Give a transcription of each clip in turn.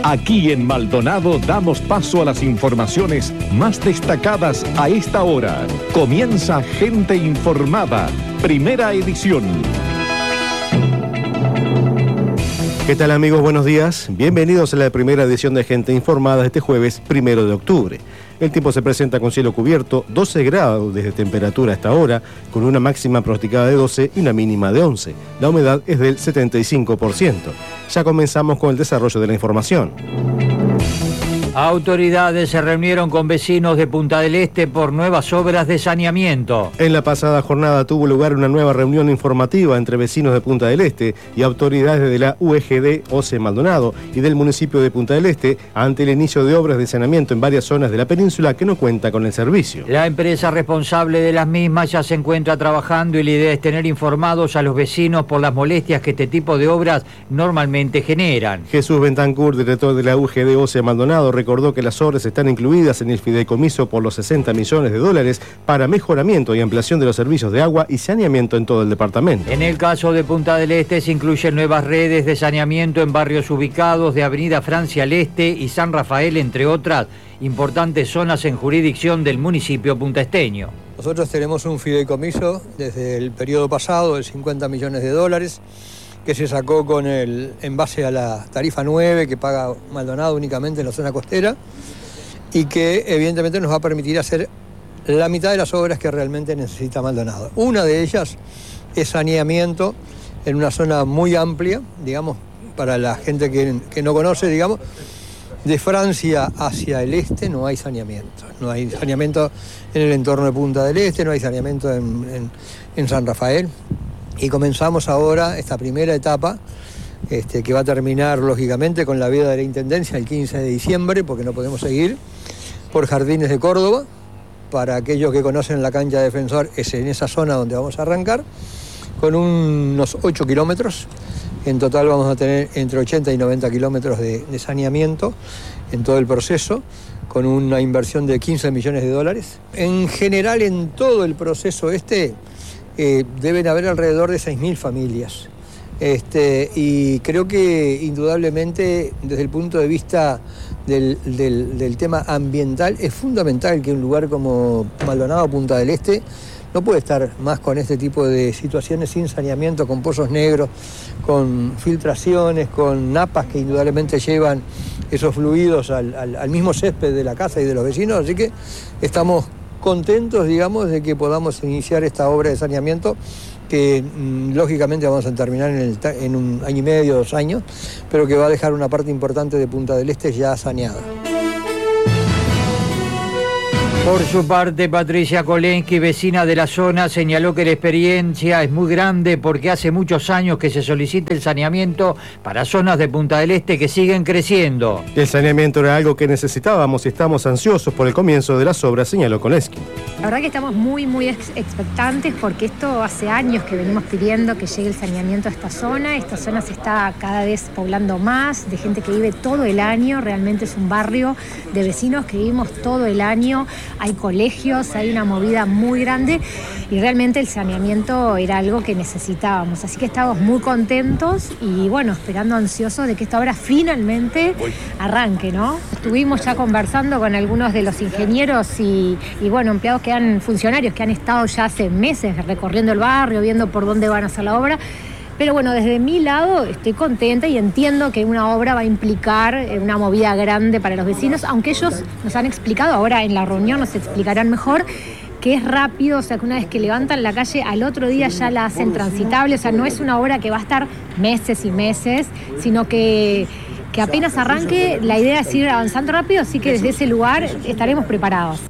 Aquí en Maldonado damos paso a las informaciones más destacadas a esta hora. Comienza Gente Informada, primera edición. ¿Qué tal, amigos? Buenos días. Bienvenidos a la primera edición de Gente Informada este jueves 1 de octubre. El tiempo se presenta con cielo cubierto, 12 grados de temperatura hasta ahora, con una máxima pronosticada de 12 y una mínima de 11. La humedad es del 75%. Ya comenzamos con el desarrollo de la información. Autoridades se reunieron con vecinos de Punta del Este por nuevas obras de saneamiento. En la pasada jornada tuvo lugar una nueva reunión informativa entre vecinos de Punta del Este y autoridades de la UGD OCE Maldonado y del municipio de Punta del Este ante el inicio de obras de saneamiento en varias zonas de la península que no cuenta con el servicio. La empresa responsable de las mismas ya se encuentra trabajando y la idea es tener informados a los vecinos por las molestias que este tipo de obras normalmente generan. Jesús Bentancur, director de la UGD OCE Maldonado, recordó que las obras están incluidas en el fideicomiso por los 60 millones de dólares para mejoramiento y ampliación de los servicios de agua y saneamiento en todo el departamento. En el caso de Punta del Este se incluyen nuevas redes de saneamiento en barrios ubicados de Avenida Francia al Este y San Rafael, entre otras importantes zonas en jurisdicción del municipio puntaesteño. Nosotros tenemos un fideicomiso desde el periodo pasado de 50 millones de dólares que se sacó en base a la tarifa 9 que paga Maldonado únicamente en la zona costera y que evidentemente nos va a permitir hacer la mitad de las obras que realmente necesita Maldonado. Una de ellas es saneamiento en una zona muy amplia, digamos, para la gente que no conoce, digamos, de Francia hacia el este no hay saneamiento. No hay saneamiento en el entorno de Punta del Este, no hay saneamiento en San Rafael. Y comenzamos ahora esta primera etapa, que va a terminar lógicamente con la veda de la Intendencia el 15 de diciembre, porque no podemos seguir, por Jardines de Córdoba. Para aquellos que conocen la cancha de Defensor, es en esa zona donde vamos a arrancar, con unos 8 kilómetros. En total vamos a tener entre 80 y 90 kilómetros de saneamiento en todo el proceso, con una inversión de 15 millones de dólares. En general, en todo el proceso deben haber alrededor de 6.000 familias. Y creo que indudablemente desde el punto de vista del tema ambiental es fundamental que un lugar como Maldonado, Punta del Este, no puede estar más con este tipo de situaciones sin saneamiento, con pozos negros, con filtraciones, con napas que indudablemente llevan esos fluidos al mismo césped de la casa y de los vecinos. Así que estamos contentos, digamos, de que podamos iniciar esta obra de saneamiento que lógicamente vamos a terminar en un año y medio, 2 años, pero que va a dejar una parte importante de Punta del Este ya saneada. Por su parte, Patricia Kolensky, vecina de la zona, señaló que la experiencia es muy grande porque hace muchos años que se solicita el saneamiento para zonas de Punta del Este que siguen creciendo. El saneamiento era algo que necesitábamos y estamos ansiosos por el comienzo de las obras, señaló Kolensky. La verdad que estamos muy expectantes porque esto hace años que venimos pidiendo que llegue el saneamiento a esta zona. Esta zona se está cada vez poblando más, de gente que vive todo el año. Realmente es un barrio de vecinos que vivimos todo el año. Hay colegios, hay una movida muy grande y realmente el saneamiento era algo que necesitábamos. Así que estamos muy contentos y bueno, esperando ansiosos de que esta obra finalmente arranque, ¿no? Estuvimos ya conversando con algunos de los ingenieros y bueno, empleados funcionarios que han estado ya hace meses recorriendo el barrio, viendo por dónde van a hacer la obra. Pero bueno, desde mi lado estoy contenta y entiendo que una obra va a implicar una movida grande para los vecinos, aunque ellos nos han explicado, ahora en la reunión nos explicarán mejor, que es rápido, o sea que una vez que levantan la calle, al otro día ya la hacen transitable, o sea no es una obra que va a estar meses y meses, sino que apenas arranque, la idea es ir avanzando rápido, así que desde ese lugar estaremos preparados.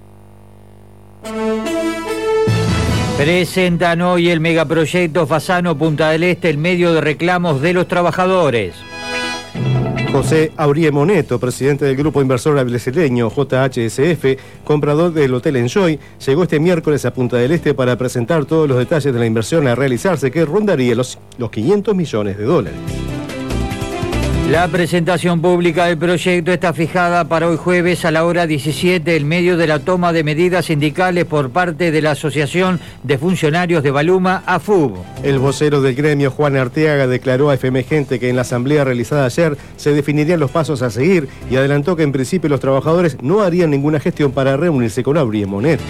Presentan hoy el megaproyecto Fasano Punta del Este, el medio de reclamos de los trabajadores. José Aurie Moneto, presidente del grupo inversor brasileño JHSF, comprador del Hotel Enjoy, llegó este miércoles a Punta del Este para presentar todos los detalles de la inversión a realizarse, que rondaría los 500 millones de dólares. La presentación pública del proyecto está fijada para hoy jueves a la hora 17 en medio de la toma de medidas sindicales por parte de la Asociación de Funcionarios de Baluma, AFUB. El vocero del gremio, Juan Arteaga, declaró a FM Gente que en la asamblea realizada ayer se definirían los pasos a seguir y adelantó que en principio los trabajadores no harían ninguna gestión para reunirse con Aubry Monet.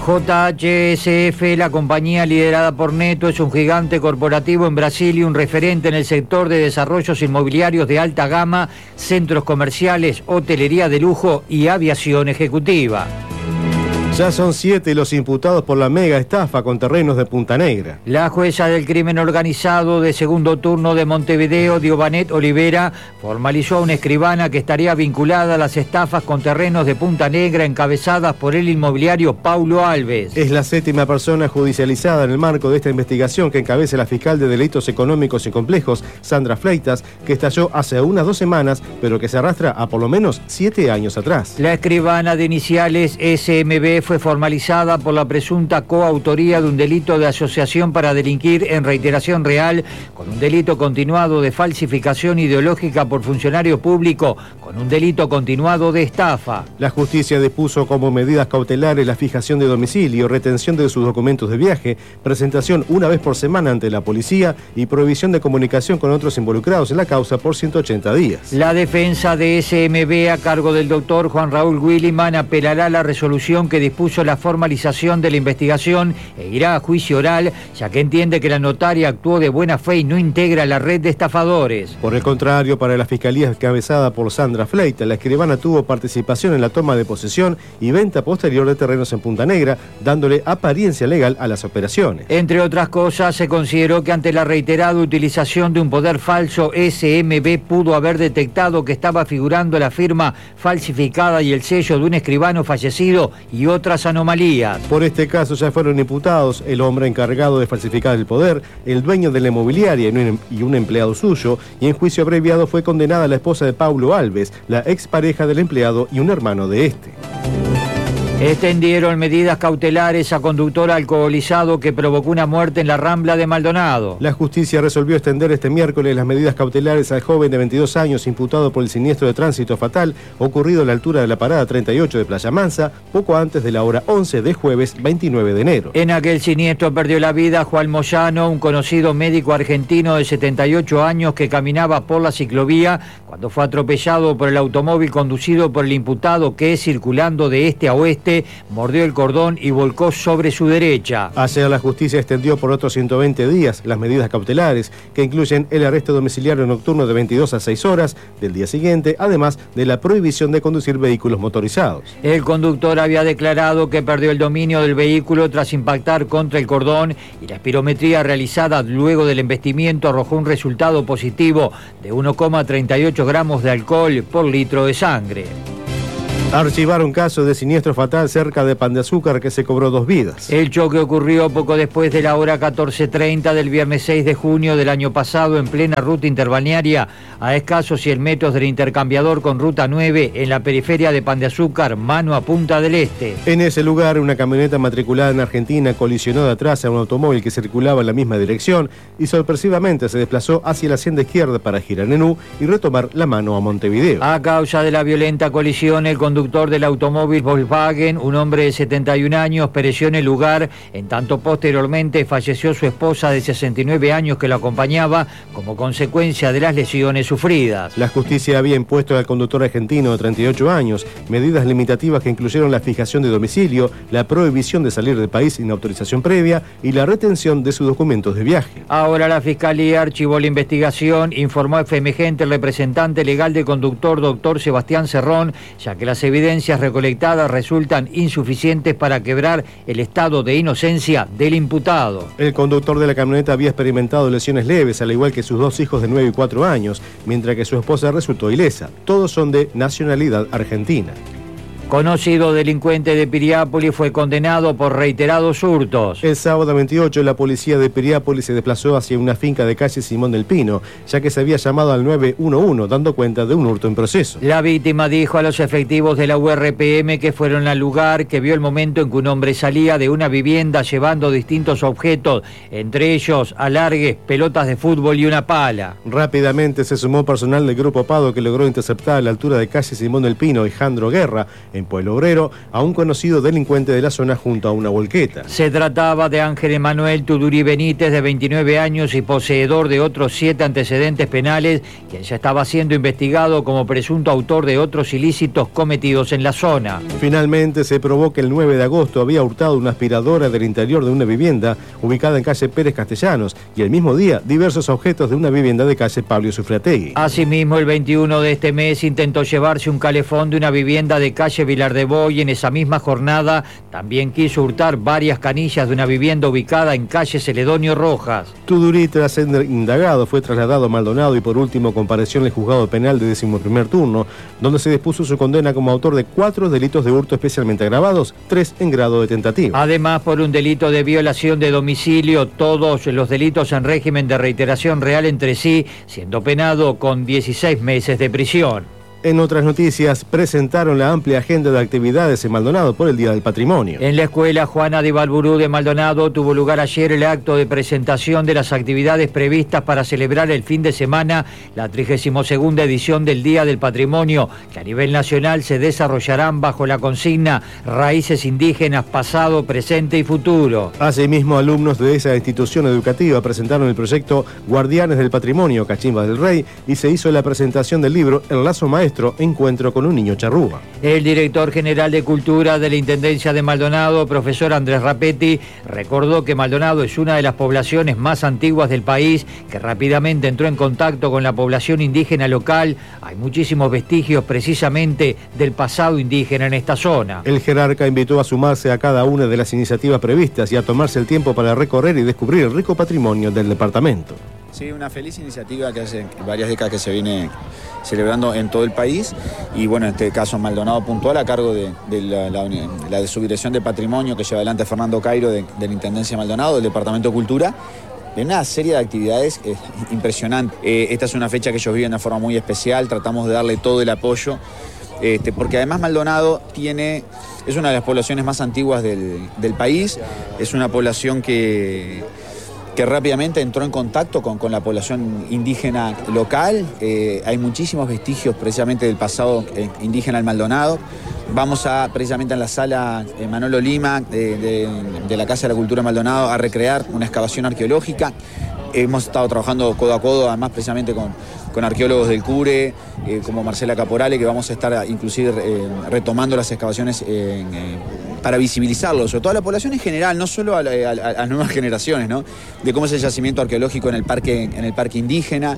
JHSF, la compañía liderada por Neto, es un gigante corporativo en Brasil y un referente en el sector de desarrollos inmobiliarios de alta gama, centros comerciales, hotelería de lujo y aviación ejecutiva. Ya son 7 los imputados por la mega estafa con terrenos de Punta Negra. La jueza del crimen organizado de segundo turno de Montevideo, Diobanet Olivera, formalizó a una escribana que estaría vinculada a las estafas con terrenos de Punta Negra encabezadas por el inmobiliario Paulo Alves. Es la 7ª persona judicializada en el marco de esta investigación que encabeza la fiscal de Delitos Económicos y Complejos, Sandra Fleitas, que estalló hace unas 2 semanas, pero que se arrastra a por lo menos 7 años atrás. La escribana de iniciales SMB fue formalizada por la presunta coautoría de un delito de asociación para delinquir en reiteración real, con un delito continuado de falsificación ideológica por funcionario público, con un delito continuado de estafa. La justicia dispuso como medidas cautelares la fijación de domicilio, retención de sus documentos de viaje, presentación una vez por semana ante la policía y prohibición de comunicación con otros involucrados en la causa por 180 días. La defensa de SMB a cargo del doctor Juan Raúl Williman apelará a la resolución que dispuso la formalización de la investigación e irá a juicio oral, ya que entiende que la notaria actuó de buena fe y no integra la red de estafadores. Por el contrario, para la fiscalía encabezada por Sandra Fleitas, la escribana tuvo participación en la toma de posesión y venta posterior de terrenos en Punta Negra, dándole apariencia legal a las operaciones. Entre otras cosas, se consideró que ante la reiterada utilización de un poder falso, SMB pudo haber detectado que estaba figurando la firma falsificada y el sello de un escribano fallecido y otras anomalías. Por este caso ya fueron imputados el hombre encargado de falsificar el poder, el dueño de la inmobiliaria y un empleado suyo, y en juicio abreviado fue condenada la esposa de Paulo Alves, la expareja del empleado y un hermano de este. Extendieron medidas cautelares a conductor alcoholizado que provocó una muerte en la Rambla de Maldonado. La justicia resolvió extender este miércoles las medidas cautelares al joven de 22 años imputado por el siniestro de tránsito fatal ocurrido a la altura de la parada 38 de Playa Mansa, poco antes de la hora 11 de jueves 29 de enero. En aquel siniestro perdió la vida Juan Moyano, un conocido médico argentino de 78 años que caminaba por la ciclovía cuando fue atropellado por el automóvil conducido por el imputado que, circulando de este a oeste, mordió el cordón y volcó sobre su derecha. Ayer la justicia extendió por otros 120 días las medidas cautelares, que incluyen el arresto domiciliario nocturno de 22 a 6 horas del día siguiente, además de la prohibición de conducir vehículos motorizados. El conductor había declarado que perdió el dominio del vehículo tras impactar contra el cordón y la espirometría realizada luego del embestimiento arrojó un resultado positivo de 1,38 gramos de alcohol por litro de sangre. Archivaron un caso de siniestro fatal cerca de Pan de Azúcar que se cobró 2 vidas. El choque ocurrió poco después de la hora 14:30 del viernes 6 de junio del año pasado en plena ruta interbalnearia a escasos 100 metros del intercambiador con ruta 9 en la periferia de Pan de Azúcar, mano a Punta del Este. En ese lugar, una camioneta matriculada en Argentina colisionó de atrás a un automóvil que circulaba en la misma dirección y sorpresivamente se desplazó hacia la senda izquierda para girar en U y retomar la mano a Montevideo. A causa de la violenta colisión, el conductor del automóvil Volkswagen, un hombre de 71 años, pereció en el lugar, en tanto posteriormente falleció su esposa de 69 años que lo acompañaba como consecuencia de las lesiones sufridas. La justicia había impuesto al conductor argentino de 38 años medidas limitativas que incluyeron la fijación de domicilio, la prohibición de salir del país sin autorización previa y la retención de sus documentos de viaje. Ahora la Fiscalía archivó la investigación, informó a FM Gente el representante legal del conductor, doctor Sebastián Cerrón, ya que las evidencias recolectadas resultan insuficientes para quebrar el estado de inocencia del imputado. El conductor de la camioneta había experimentado lesiones leves, al igual que sus 2 hijos de 9 y 4 años, mientras que su esposa resultó ilesa. Todos son de nacionalidad argentina. Conocido delincuente de Piriápolis fue condenado por reiterados hurtos. El sábado 28 la policía de Piriápolis se desplazó hacia una finca de calle Simón del Pino, ya que se había llamado al 911 dando cuenta de un hurto en proceso. La víctima dijo a los efectivos de la URPM que fueron al lugar, que vio el momento en que un hombre salía de una vivienda llevando distintos objetos, entre ellos alargues, pelotas de fútbol y una pala. Rápidamente se sumó personal del Grupo Pado que logró interceptar a la altura de calle Simón del Pino, Alejandro Guerra, en Pueblo Obrero, a un conocido delincuente de la zona junto a una volqueta. Se trataba de Ángel Emanuel Tudurí Benítez, de 29 años y poseedor de otros 7 antecedentes penales, quien ya estaba siendo investigado como presunto autor de otros ilícitos cometidos en la zona. Finalmente se probó que el 9 de agosto había hurtado una aspiradora del interior de una vivienda ubicada en calle Pérez Castellanos y el mismo día diversos objetos de una vivienda de calle Pablo Sufrategui. Asimismo, el 21 de este mes intentó llevarse un calefón de una vivienda de calle Vilar de Boy. En esa misma jornada también quiso hurtar varias canillas de una vivienda ubicada en calle Celedonio Rojas. Tudurí, tras ser indagado, fue trasladado a Maldonado y por último compareció en el juzgado penal de 11º turno, donde se dispuso su condena como autor de 4 delitos de hurto especialmente agravados, 3 en grado de tentativa. Además, por un delito de violación de domicilio, todos los delitos en régimen de reiteración real entre sí, siendo penado con 16 meses de prisión. En otras noticias, presentaron la amplia agenda de actividades en Maldonado por el Día del Patrimonio. En la escuela Juana de Balburú de Maldonado tuvo lugar ayer el acto de presentación de las actividades previstas para celebrar el fin de semana la 32ª edición del Día del Patrimonio, que a nivel nacional se desarrollarán bajo la consigna Raíces Indígenas, Pasado, Presente y Futuro. Asimismo, alumnos de esa institución educativa presentaron el proyecto Guardianes del Patrimonio, Cachimba del Rey, y se hizo la presentación del libro El Lazo Maestro, Encuentro con un niño charrúa. El director general de Cultura de la Intendencia de Maldonado, profesor Andrés Rapetti, recordó que Maldonado es una de las poblaciones más antiguas del país, que rápidamente entró en contacto con la población indígena local. Hay muchísimos vestigios precisamente del pasado indígena en esta zona. El jerarca invitó a sumarse a cada una de las iniciativas previstas y a tomarse el tiempo para recorrer y descubrir el rico patrimonio del departamento. Sí, una feliz iniciativa que hace varias décadas que se viene celebrando en todo el país y bueno, en este caso Maldonado puntual a cargo de la subdirección de patrimonio que lleva adelante Fernando Cairo de la Intendencia de Maldonado, del Departamento de Cultura, de una serie de actividades impresionantes. Esta es una fecha que ellos viven de forma muy especial, tratamos de darle todo el apoyo, porque además Maldonado es una de las poblaciones más antiguas del país, es una población que rápidamente entró en contacto con la población indígena local. Hay muchísimos vestigios precisamente del pasado indígena del Maldonado. Vamos precisamente en la sala Manolo Lima de la Casa de la Cultura de Maldonado a recrear una excavación arqueológica. Hemos estado trabajando codo a codo, además precisamente con arqueólogos del CURE, como Marcela Caporale, que vamos a estar inclusive retomando las excavaciones para visibilizarlo, sobre todo a la población en general, no solo a las nuevas generaciones, ¿no? De cómo es el yacimiento arqueológico en el parque indígena.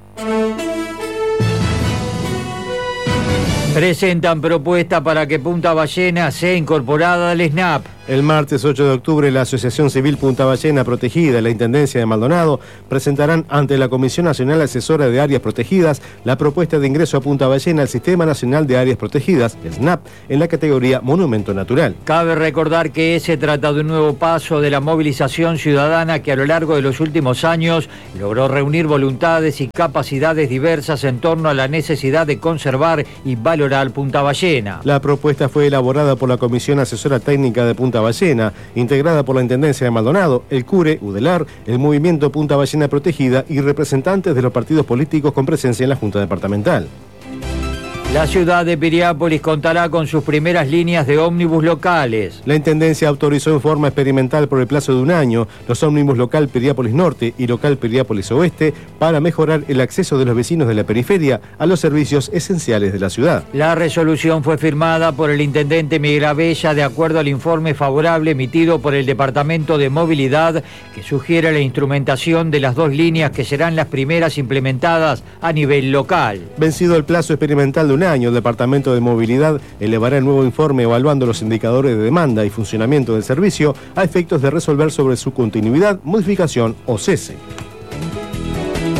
Presentan propuesta para que Punta Ballena sea incorporada al SNAP. El martes 8 de octubre, la Asociación Civil Punta Ballena Protegida y la Intendencia de Maldonado presentarán ante la Comisión Nacional Asesora de Áreas Protegidas la propuesta de ingreso a Punta Ballena al Sistema Nacional de Áreas Protegidas, SNAP, en la categoría Monumento Natural. Cabe recordar que se trata de un nuevo paso de la movilización ciudadana que a lo largo de los últimos años logró reunir voluntades y capacidades diversas en torno a la necesidad de conservar y valorar Punta Ballena. La propuesta fue elaborada por la Comisión Asesora Técnica de Punta Ballena, integrada por la Intendencia de Maldonado, el CURE, UDELAR, el Movimiento Punta Ballena Protegida y representantes de los partidos políticos con presencia en la Junta Departamental. La ciudad de Piriápolis contará con sus primeras líneas de ómnibus locales. La Intendencia autorizó en forma experimental por el plazo de un año los ómnibus local Piriápolis Norte y local Piriápolis Oeste para mejorar el acceso de los vecinos de la periferia a los servicios esenciales de la ciudad. La resolución fue firmada por el intendente Miguel Abella de acuerdo al informe favorable emitido por el Departamento de Movilidad que sugiere la instrumentación de las 2 líneas que serán las primeras implementadas a nivel local. Vencido el plazo experimental de un año, el Departamento de Movilidad elevará el nuevo informe evaluando los indicadores de demanda y funcionamiento del servicio a efectos de resolver sobre su continuidad, modificación o cese.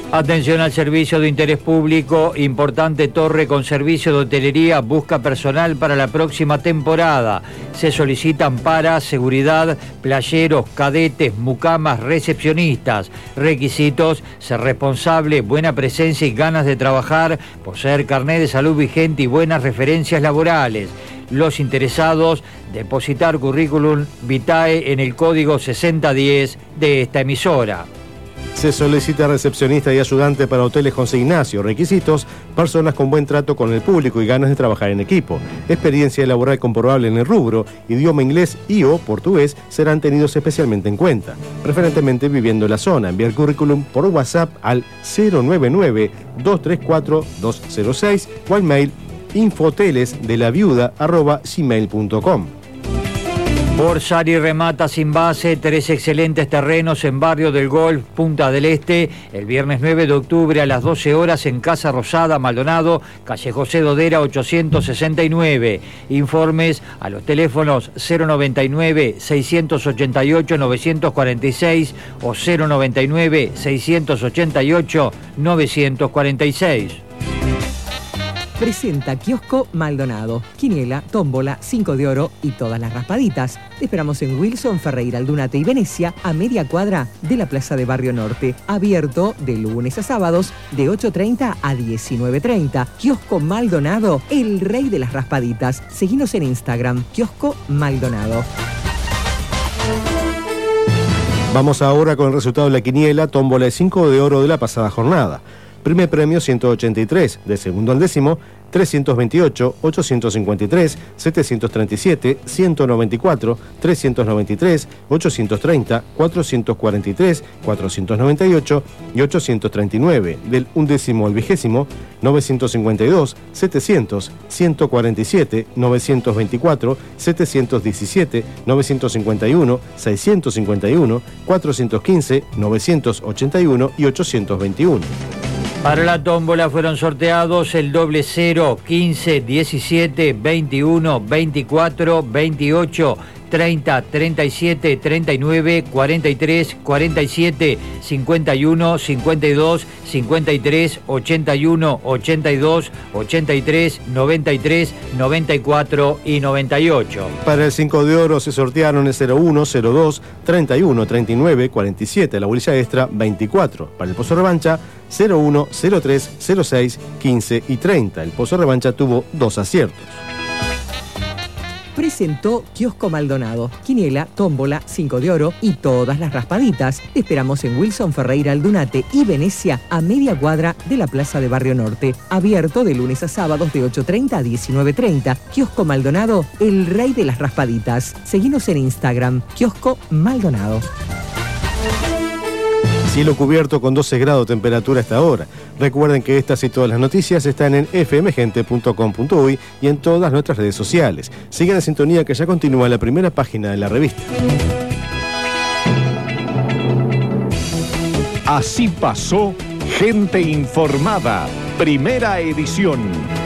Atención al servicio de interés público, importante torre con servicio de hotelería busca personal para la próxima temporada. Se solicitan para seguridad, playeros, cadetes, mucamas, recepcionistas. Requisitos: ser responsable, buena presencia y ganas de trabajar, poseer carnet de salud vigente y buenas referencias laborales. Los interesados, depositar currículum vitae en el código 6010 de esta emisora. Se solicita recepcionista y ayudante para hoteles José Ignacio. Requisitos: personas con buen trato con el público y ganas de trabajar en equipo. Experiencia laboral comprobable en el rubro. Idioma inglés y o portugués serán tenidos especialmente en cuenta. Preferentemente viviendo en la zona. Enviar currículum por WhatsApp al 099-234-206 o al mail infohotelesdelaviuda@gmail.com. Borsari remata sin base 3 excelentes terrenos en Barrio del Golf, Punta del Este, el viernes 9 de octubre a las 12 horas en Casa Rosada, Maldonado, calle José Dodera 869. Informes a los teléfonos 099-688-946 o 099-688-946. Presenta Kiosco Maldonado, quiniela, tómbola, 5 de oro y todas las raspaditas. Te esperamos en Wilson, Ferreira, Aldunate y Venecia, a media cuadra de la Plaza de Barrio Norte. Abierto de lunes a sábados de 8:30 a 19:30. Kiosco Maldonado, el rey de las raspaditas. Seguinos en Instagram, Kiosco Maldonado. Vamos ahora con el resultado de la quiniela, tómbola de 5 de oro de la pasada jornada. Primer premio 183, de segundo al décimo 328, 853, 737, 194, 393, 830, 443, 498 y 839. Del undécimo al vigésimo 952, 700, 147, 924, 717, 951, 651, 415, 981 y 821. Para la tómbola fueron sorteados el doble 0, 15, 17, 21, 24, 28, 30, 37, 39, 43, 47, 51, 52, 53, 81, 82, 83, 93, 94 y 98. Para el 5 de oro se sortearon el 01, 02, 31, 39, 47, la bolilla extra 24. Para el pozo revancha 01, 03, 06, 15 y 30. El pozo revancha tuvo 2 aciertos. Presentó Kiosco Maldonado, quiniela, tómbola, 5 de oro y todas las raspaditas. Te esperamos en Wilson, Ferreira, Aldunate y Venecia, a media cuadra de la Plaza de Barrio Norte. Abierto de lunes a sábados de 8:30 a 19:30. Kiosco Maldonado, el rey de las raspaditas. Seguinos en Instagram, Kiosco Maldonado. Cielo cubierto con 12 grados de temperatura hasta ahora. Recuerden que estas y todas las noticias están en fmgente.com.uy y en todas nuestras redes sociales. Sigan en sintonía que ya continúa la primera página de la revista. Así pasó Gente Informada, primera edición.